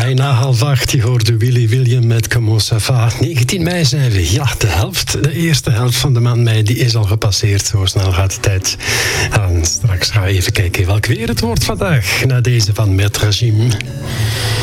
Bijna 7:30, je hoorde Willy William met Comment ça va. 19 mei zijn we. Ja, de eerste helft van de maand mei, die is al gepasseerd. Zo snel gaat de tijd. En straks gaan we even kijken welk weer het wordt vandaag. Na deze van Met Regime.